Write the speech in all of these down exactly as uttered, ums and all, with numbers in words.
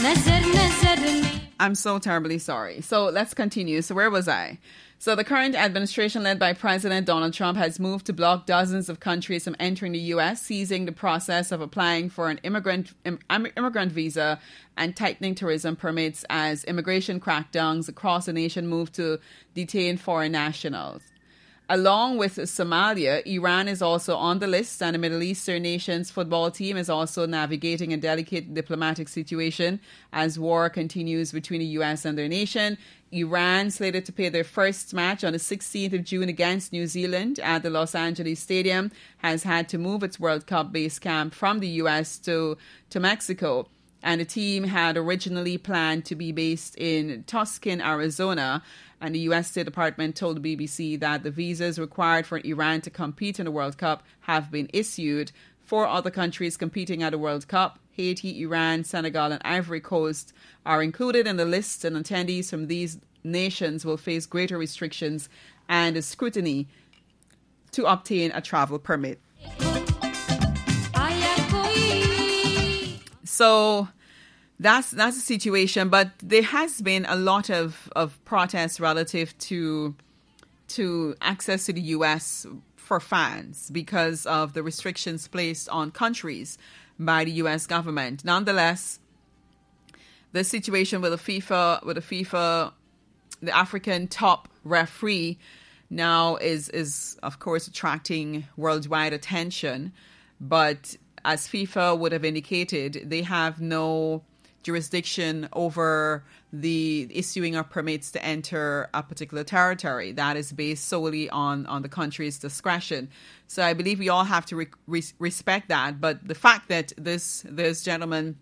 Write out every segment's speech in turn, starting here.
I'm so terribly sorry. So let's continue. So where was I? So the current administration led by President Donald Trump has moved to block dozens of countries from entering the U S, seizing the process of applying for an immigrant im, immigrant visa and tightening tourism permits as immigration crackdowns across the nation move to detain foreign nationals. Along with Somalia, Iran is also on the list, and the Middle Eastern nation's football team is also navigating a delicate diplomatic situation as war continues between the U S and their nation. Iran, slated to play their first match on the sixteenth of June against New Zealand at the Los Angeles Stadium, has had to move its World Cup base camp from the U S to, to Mexico. And the team had originally planned to be based in Tucson, Arizona. And the U S State Department told the B B C that the visas required for Iran to compete in the World Cup have been issued. Four other countries competing at the World Cup, Haiti, Iran, Senegal, and Ivory Coast, are included in the list, and attendees from these nations will face greater restrictions and scrutiny to obtain a travel permit. So that's that's the situation, but there has been a lot of, of protests relative to to access to the U S for fans because of the restrictions placed on countries by the U S government. Nonetheless, the situation with the FIFA, with the FIFA, the African top referee now is is of course attracting worldwide attention, but as FIFA would have indicated, they have no jurisdiction over the issuing of permits to enter a particular territory. That is based solely on, on the country's discretion. So I believe we all have to re- re- respect that. But the fact that this this gentleman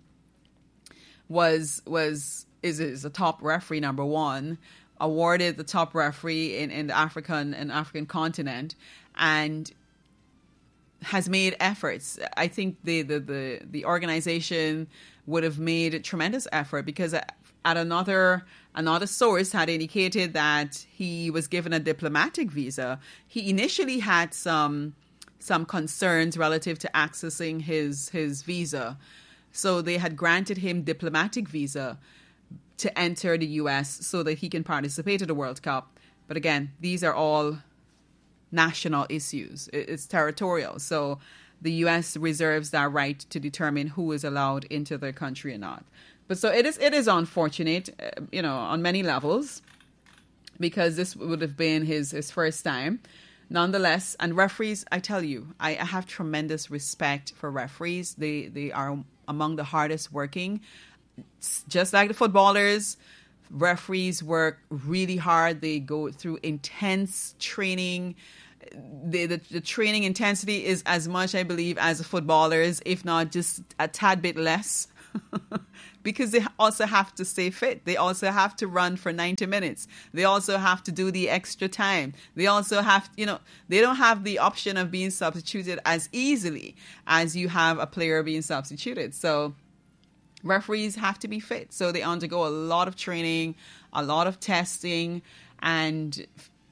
was was is is a top referee, number one, awarded the top referee in, in the African and African continent, and has made efforts. I think the, the, the, the organization would have made a tremendous effort, because at another another source had indicated that he was given a diplomatic visa. He initially had some some concerns relative to accessing his his visa. So they had granted him diplomatic visa to enter the U S so that he can participate in the World Cup. But again, these are all national issues. It's territorial. So the U S reserves that right to determine who is allowed into their country or not. But so it is it is unfortunate, uh, you know, on many levels, because this would have been his, his first time. Nonetheless, and referees, I tell you, I, I have tremendous respect for referees. They they are among the hardest working. Just like the footballers, referees work really hard. They go through intense training. The, the, the training intensity is as much, I believe, as the footballers, if not just a tad bit less, because they also have to stay fit. They also have to run for ninety minutes. They also have to do the extra time. They also have, you know, they don't have the option of being substituted as easily as you have a player being substituted. So referees have to be fit. So they undergo a lot of training, a lot of testing, and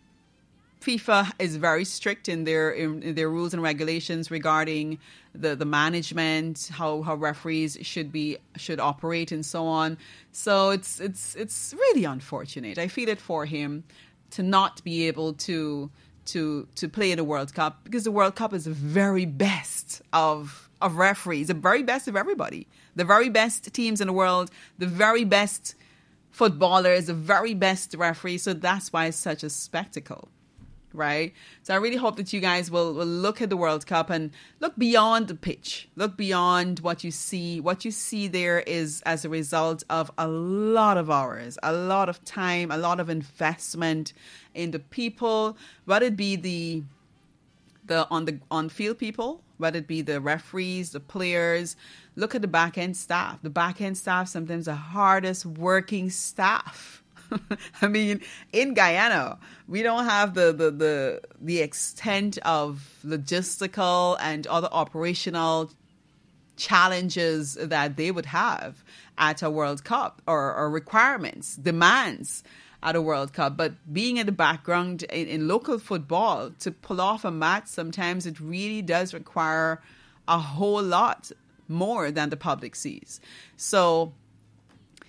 FIFA is very strict in their in, in their rules and regulations regarding the, the management, how, how referees should be should operate, and so on. So it's it's it's really unfortunate. I feel it for him to not be able to to to play in the World Cup, because the World Cup is the very best of of referees, the very best of everybody, the very best teams in the world, the very best footballers, the very best referees. So that's why it's such a spectacle. Right? So I really hope that you guys will, will look at the World Cup and look beyond the pitch. Look beyond what you see. What you see there is as a result of a lot of hours, a lot of time, a lot of investment in the people, whether it be the the on the on field people, whether it be the referees, the players. Look at the back end staff. The back end staff, sometimes the hardest working staff. I mean, in Guyana, we don't have the, the, the, the extent of logistical and other operational challenges that they would have at a World Cup, or, or requirements, demands at a World Cup. But being in the background in, in local football, to pull off a match, sometimes it really does require a whole lot more than the public sees. So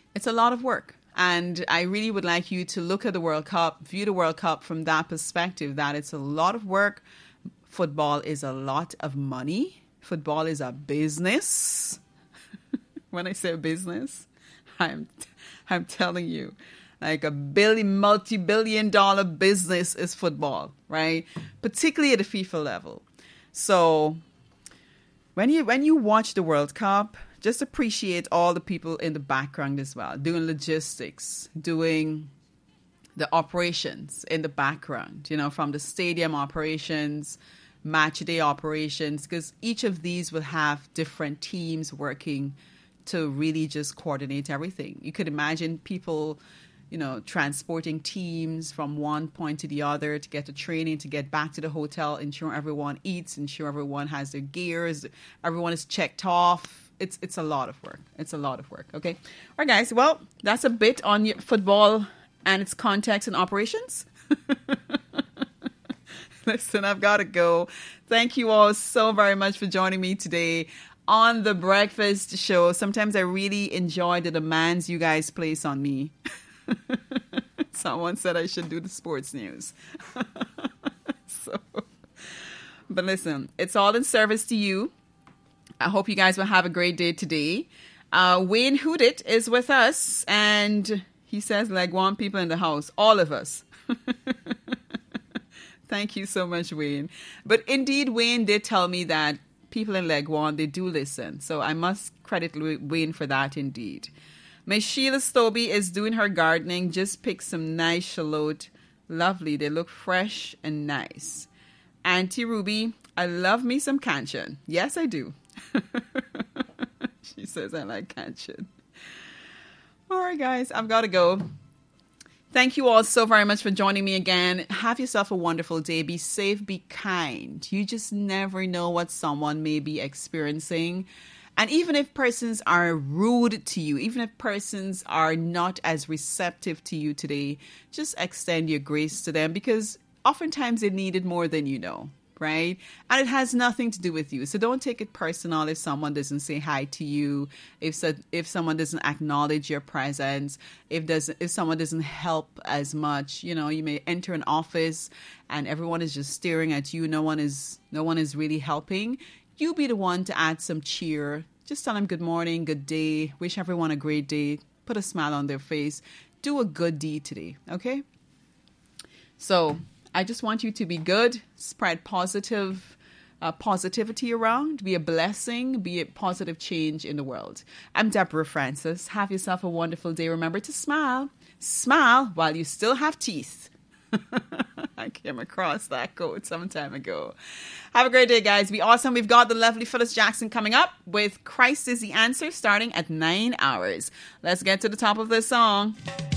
It's a lot of work. And I really would like you to look at the World Cup, view the World Cup from that perspective, that it's a lot of work. Football is a lot of money. Football is a business. When I say business, I'm I'm telling you, like a billion, multi-billion dollar business is football, right? Particularly at the FIFA level. So when you when you watch the World Cup, just appreciate all the people in the background as well, doing logistics, doing the operations in the background, you know, from the stadium operations, match day operations, because each of these will have different teams working to really just coordinate everything. You could imagine people, you know, transporting teams from one point to the other to get to training, to get back to the hotel, ensure everyone eats, ensure everyone has their gears, everyone is checked off. It's it's a lot of work. It's a lot of work. Okay. All right, guys. Well, that's a bit on your football and its context and operations. Listen, I've got to go. Thank you all so very much for joining me today on The Breakfast Show. Sometimes I really enjoy the demands you guys place on me. Someone said I should do the sports news. so, but listen, it's all in service to you. I hope you guys will have a great day today. Uh, Wayne Hoodit is with us, and he says, like one people in the house, all of us. Thank you so much, Wayne. But indeed, Wayne did tell me that people in Leguan, they do listen. So I must credit Wayne for that indeed. Miss Sheila Stobie is doing her gardening. Just picked some nice shallot. Lovely. They look fresh and nice. Auntie Ruby, I love me some Canchan. Yes, I do. She says I like Canchan. All right, guys, I've got to go. Thank you all so very much for joining me again. Have yourself a wonderful day. Be safe, be kind. You just never know what someone may be experiencing. And even if persons are rude to you, even if persons are not as receptive to you today, just extend your grace to them, because oftentimes they need it more than you know. Right? And it has nothing to do with you. So don't take it personal if someone doesn't say hi to you, if so, if someone doesn't acknowledge your presence, if doesn't if someone doesn't help as much. You know, you may enter an office and everyone is just staring at you. No one is no one is really helping. You be the one to add some cheer. Just tell them good morning, good day. Wish everyone a great day. Put a smile on their face. Do a good deed today. Okay? So I just want you to be good, spread positive uh, positivity around, be a blessing, be a positive change in the world. I'm Deborah Francis. Have yourself a wonderful day. Remember to smile. Smile while you still have teeth. I came across that quote some time ago. Have a great day, guys. Be awesome. We've got the lovely Phyllis Jackson coming up with Christ is the Answer starting at nine hours. Let's get to the top of this song.